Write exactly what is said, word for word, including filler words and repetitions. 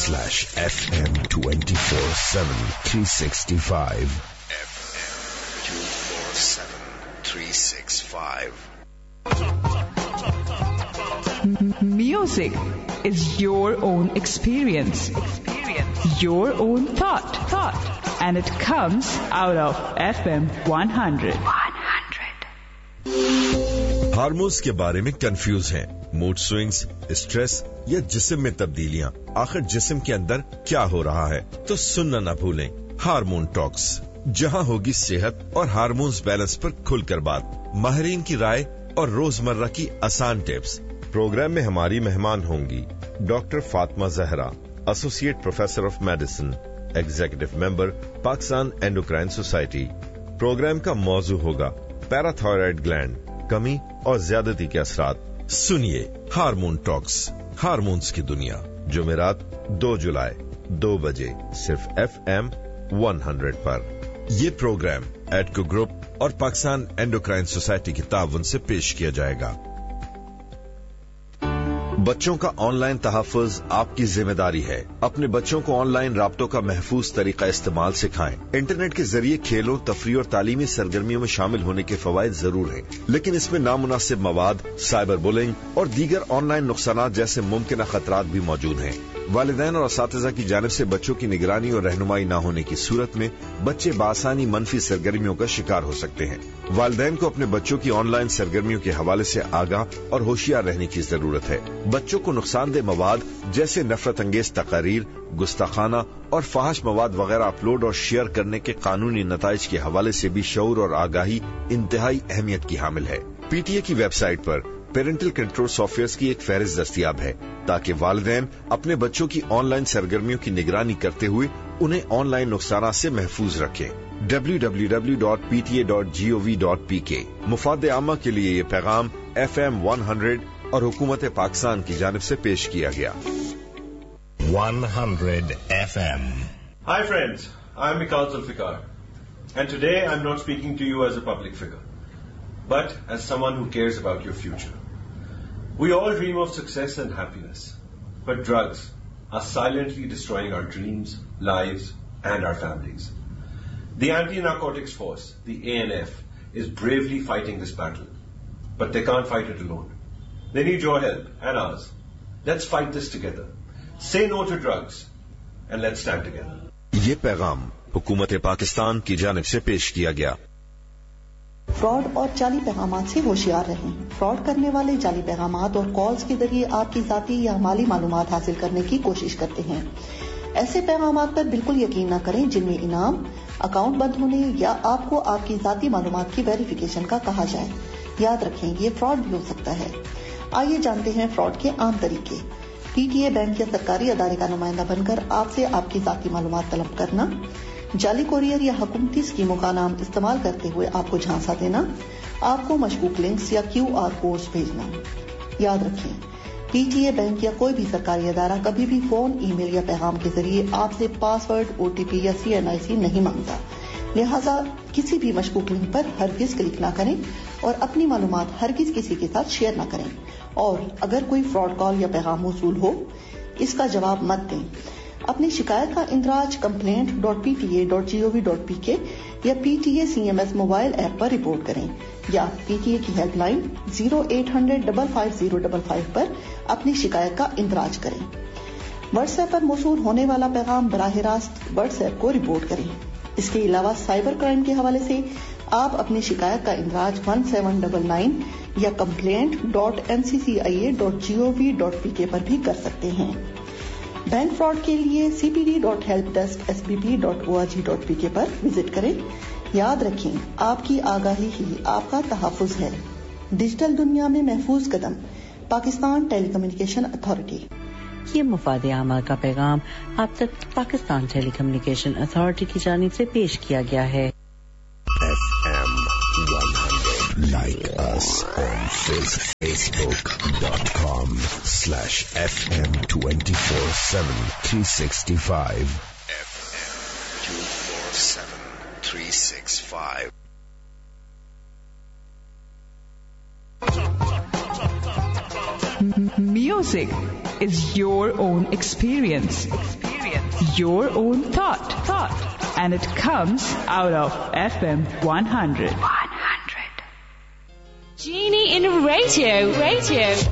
slash F M twenty-four seven three sixty-five. F M two forty-seven three sixty-five. Music is your own experience. Experience. Your own thought. Thought. And it comes out of F M one hundred. one hundred. Hormones के बारे में confuse हैं। Mood swings, stress या जिस्म में तब्दीलियां, आखिर जिस्म के अंदर क्या हो रहा है? तो सुनना न भूलें हार्मोन टॉक्स, जहां होगी सेहत और हार्मोन्स बैलेंस पर खुलकर बात, माहिरीन की राय और रोजमर्रा की आसान टिप्स। प्रोग्राम में हमारी मेहमान होंगी doctor Fatima Zahra, associate professor of medicine, executive member Pakistan endocrine society. Programme का मौजू होगा पैराथायराइड ग्लैंड, कमी और ज्यादती के असरात। सुनिए हार्मोन टॉक्स, हार्मोन्स की दुनिया, जुमेरात दो जुलाई दो बजे सिर्फ एफ एम वन हंड्रेड पर। ये प्रोग्राम एडको ग्रुप और पाकिस्तान एंडोक्राइन सोसाइटी के ताउन से पेश किया जाएगा। बच्चों का ऑनलाइन तहफ़्फ़ुज़ आपकी जिम्मेदारी है। अपने बच्चों को ऑनलाइन राब्तों का महफूज तरीका इस्तेमाल सिखाएं। इंटरनेट के जरिए खेलों, तफरीह और तालीमी सरगर्मियों में शामिल होने के फवायद जरूर हैं, लेकिन इसमें नामुनासिब मवाद, साइबर बुलिंग और दीगर ऑनलाइन नुकसानात जैसे मुमकिन खतरात भी मौजूद हैं। वालिदैन और असातिज़ा की जानिब से बच्चों की निगरानी और रहनुमाई न होने की सूरत में बच्चे बासानी मनफी सरगर्मियों का शिकार हो सकते हैं। वालिदैन को अपने बच्चों की ऑनलाइन सरगर्मियों के हवाले से आगाह और होशियार रहने की जरूरत है। बच्चों को नुकसानदेह मवाद जैसे नफरत अंगेज तकारीर, गुस्ताखाना और फाहश मवाद वगैरह अपलोड और शेयर करने के कानूनी नताइज के हवाले से भी शऊर और आगाही इंतहाई अहमियत की हामिल है। पीटीए की वेबसाइट पर पेरेंटल कंट्रोल सॉफ्टवेयर की एक फहरिस्त दस्तियाब है, ताकि वालिदैन अपने बच्चों की ऑनलाइन सरगर्मियों की निगरानी करते हुए उन्हें ऑनलाइन नुकसान से महफूज रखें। W W W dot P T A dot G O V dot P के। मुफाद आमा के लिए ये पैगाम एफ एम वन हंड्रेड और हुकूमत पाकिस्तान की जानिब से पेश किया गया। one hundred F M. Hi friends, I'm Mikhail Zulfikar, and today I'm not speaking to you as a public figure, but as someone who cares about your future. We all dream of success and happiness, but drugs are silently destroying our dreams, lives, and our families. The Anti-Narcotics Force, the A N F, is bravely fighting this battle, but they can't fight it alone. They need your help and ours. Let's fight this together. Say no to drugs and let's stand together. ये पैगाम हुकूमत पाकिस्तान की जानिब से पेश किया गया। Fraud और जाली पैगामात से होशियार रहें। फ्रॉड करने वाले जाली पैगामात और कॉल्स के जरिए आपकी जाती या माली मालूमात हासिल करने की कोशिश करते हैं। ऐसे पैगामात पर बिल्कुल यकीन न करें जिनमें इनाम, अकाउंट बंद होने या आपको आपकी जाती मालूमात की वेरिफिकेशन का कहा जाए। याद रखें, ये फ्रॉड भी हो सकता है। आइए जानते हैं फ्रॉड के आम तरीके। पीटीए बैंक या सरकारी अदारे का नुमाइंदा बनकर आपसे आपकी जाती मालूमात तलब करना, जाली कोरियर या हुकूमती स्कीमों का नाम इस्तेमाल करते हुए आपको झांसा देना, आपको मशकूक लिंक्स या क्यू आर कोड्स भेजना। याद रखें, पीटीए बैंक या कोई भी सरकारी अदारा कभी भी फोन, ईमेल या पैगाम के जरिए आपसे पासवर्ड, ओटीपी या सीएनआईसी नहीं मांगता। लिहाजा किसी भी मशकूक लिंक पर हरगिज क्लिक ना करें और अपनी मालूमात हरगिज किसी के साथ शेयर ना करें। और अगर कोई फ्रॉड कॉल या पैगाम मौसूल हो, इसका जवाब मत दें। अपनी शिकायत का इंदराज complaint dot P T A dot G O V dot P के या पीटीए सीएमएस मोबाइल ऐप पर रिपोर्ट करें या पीटीए की helpline zero eight hundred double five zero double five पर अपनी शिकायत का इंदराज करें। व्हाट्सएप पर मौसूल होने वाला पैगाम बराह रास्त व्हाट्सएप को रिपोर्ट करें। इसके अलावा साइबर क्राइम के हवाले से आप अपनी शिकायत का इंदराज वन सेवन डबल नाइन या कंप्लेंट डॉट एन सी सी आई ए dot G O V dot P के पर भी कर सकते हैं। बैंक फ्रॉड के लिए C P D dot help desk S B P dot O R G dot P के पर विजिट करें। याद रखें, आपकी आगाही ही आपका तहफ़्फ़ुज़ है। डिजिटल दुनिया में महफूज कदम, पाकिस्तान टेलीकम्युनिकेशन अथॉरिटी। ये मुफाद आमा का पैगाम आप तक पाकिस्तान टेलीकम्युनिकेशन अथॉरिटी की जानिब से पेश किया गया है। F M one hundred. Like us on Facebook dot com slash F M twenty-four seven three sixty-five. F M two forty-seven three sixty-five. Music is your own experience. Experience. Your own thought. Thought. And it comes out of F M one hundred. Genie in radio. Radio.